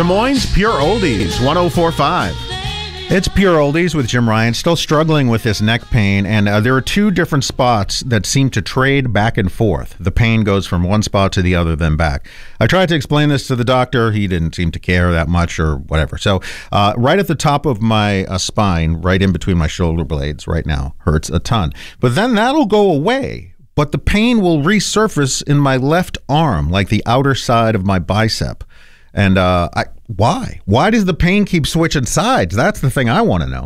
Des Moines Pure Oldies, 104.5. It's Pure Oldies with Jim Ryan. Still struggling with this neck pain, and there are two different spots that seem to trade back and forth. The pain goes from one spot to the other, then back. I tried to explain this to the doctor. He didn't seem to care that much or whatever. So right at the top of my spine, right in between my shoulder blades right now, hurts a ton. But then that'll go away. But the pain will resurface in my left arm, like the outer side of my bicep. And why? Why does the pain keep switching sides? That's the thing I want to know.